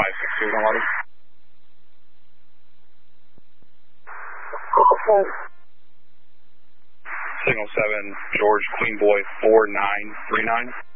562 on lobby. Signal 7, George, Queen Boy 4939.